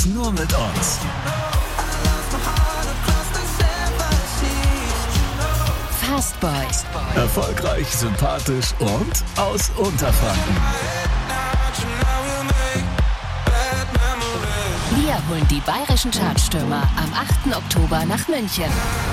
Nur mit uns. Fastboy. Erfolgreich, sympathisch und aus Unterfranken. Wir holen die bayerischen Chartstürmer am 8. Oktober nach München.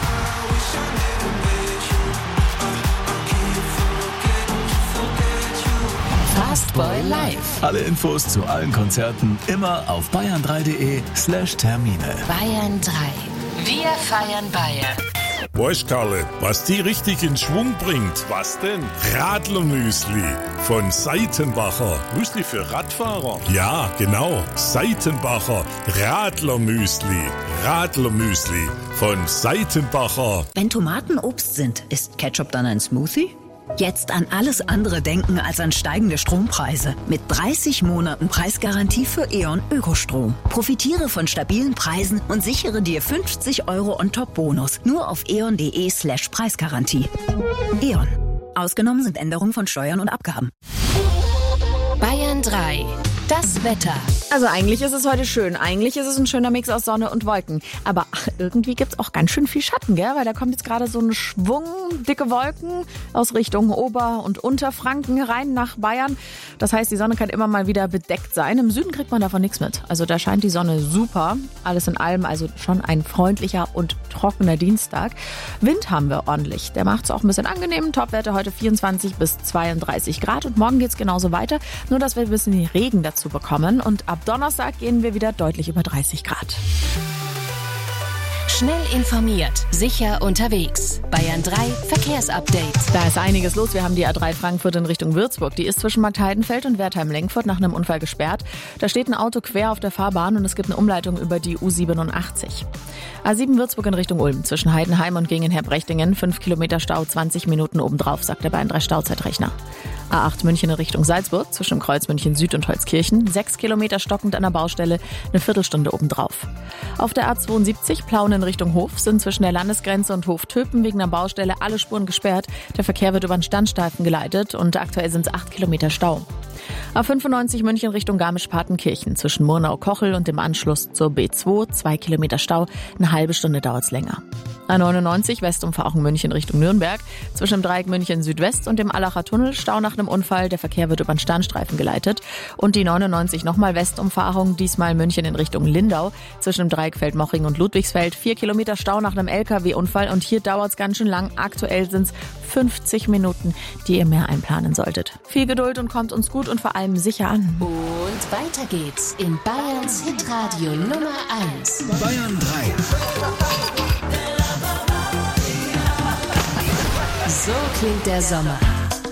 Fastboy Live. Alle Infos zu allen Konzerten immer auf bayern3.de/Termine. Bayern 3. Wir feiern Bayern. Weißt, Karle, was die richtig in Schwung bringt? Was denn? Radlermüsli von Seitenbacher. Müsli für Radfahrer? Ja, genau. Seitenbacher Radlermüsli. Radlermüsli von Seitenbacher. Wenn Tomaten Obst sind, ist Ketchup dann ein Smoothie? Jetzt an alles andere denken als an steigende Strompreise. Mit 30 Monaten Preisgarantie für E.ON Ökostrom. Profitiere von stabilen Preisen und sichere dir 50 € on top Bonus. Nur auf eon.de/Preisgarantie. E.ON. Ausgenommen sind Änderungen von Steuern und Abgaben. Bayern 3. Das Wetter. Also eigentlich ist es heute schön. Eigentlich ist es ein schöner Mix aus Sonne und Wolken. Aber irgendwie gibt es auch ganz schön viel Schatten, gell? Weil da kommt jetzt gerade so ein Schwung dicke Wolken aus Richtung Ober- und Unterfranken rein nach Bayern. Das heißt, die Sonne kann immer mal wieder bedeckt sein. Im Süden kriegt man davon nichts mit. Also da scheint die Sonne super. Alles in allem also schon ein freundlicher und trockener Dienstag. Wind haben wir ordentlich. Der macht es auch ein bisschen angenehm. Topwerte heute 24 bis 32 Grad. Und morgen geht es genauso weiter. Nur, dass wir ein bisschen Regen dazu bekommen. Und ab Donnerstag gehen wir wieder deutlich über 30 Grad. Schnell informiert, sicher unterwegs. Bayern 3 Verkehrsupdate. Da ist einiges los. Wir haben die A3 Frankfurt in Richtung Würzburg. Die ist zwischen Marktheidenfeld und Wertheim-Lenkfurt nach einem Unfall gesperrt. Da steht ein Auto quer auf der Fahrbahn und es gibt eine Umleitung über die U87. A7 Würzburg in Richtung Ulm zwischen Heidenheim und Gegenherb-Rechtingen. 5 Kilometer Stau, 20 Minuten obendrauf, sagt der Bayern 3 Stauzeitrechner. A8 München in Richtung Salzburg zwischen dem Kreuz München Süd und Holzkirchen. 6 Kilometer stockend an der Baustelle, eine Viertelstunde obendrauf. Auf der A72 Plauen in Richtung Hof sind zwischen der Landesgrenze und Hof-Töpen wegen der Baustelle alle Spuren gesperrt. Der Verkehr wird über den Standstreifen geleitet und aktuell sind es 8 Kilometer Stau. A95 München Richtung Garmisch-Partenkirchen zwischen Murnau-Kochel und dem Anschluss zur B2 2 Kilometer Stau, eine halbe Stunde dauert es länger. A99 Westumfahrung München Richtung Nürnberg zwischen dem Dreieck München Südwest und dem Allacher Tunnel, Stau nach einem Unfall, der Verkehr wird über den Standstreifen geleitet. Und die 99 nochmal Westumfahrung, diesmal München in Richtung Lindau zwischen dem Dreieck Feldmoching und Ludwigsfeld, 4 Kilometer Stau nach einem LKW-Unfall und hier dauert es ganz schön lang. Aktuell sind es 50 Minuten, die ihr mehr einplanen solltet. Viel Geduld und kommt uns gut und vor allem sicher an. Und weiter geht's in Bayerns Hitradio Nummer 1. Bayern 3. So klingt der Sommer.